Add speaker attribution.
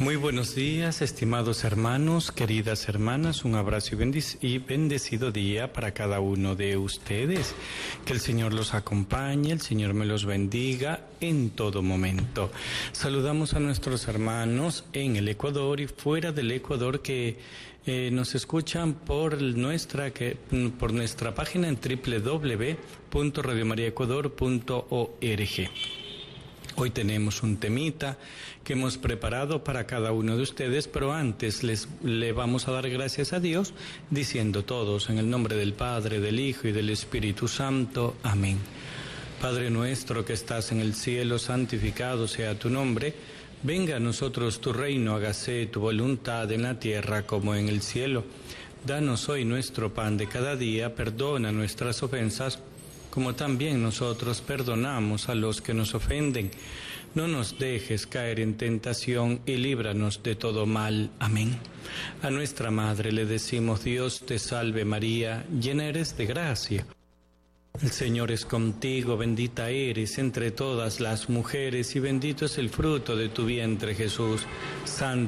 Speaker 1: Muy buenos días, estimados hermanos, queridas hermanas, un abrazo y bendecido día para cada uno de ustedes. Que el Señor los acompañe, el Señor me los bendiga en todo momento. Saludamos a nuestros hermanos en el Ecuador y fuera del Ecuador que nos escuchan por nuestra página en www.radiomariaecuador.org. Hoy tenemos un temita que hemos preparado para cada uno de ustedes, pero antes le vamos a dar gracias a Dios diciendo todos en el nombre del Padre, del Hijo y del Espíritu Santo. Amén. Padre nuestro que estás en el cielo, santificado sea tu nombre. Venga a nosotros tu reino, hágase tu voluntad en la tierra como en el cielo. Danos hoy nuestro pan de cada día, perdona nuestras ofensas, como también nosotros perdonamos a los que nos ofenden. No nos dejes caer en tentación y líbranos de todo mal. Amén. A nuestra Madre le decimos: Dios te salve María, llena eres de gracia. El Señor es contigo, bendita eres entre todas las mujeres y bendito es el fruto de tu vientre Jesús. Santa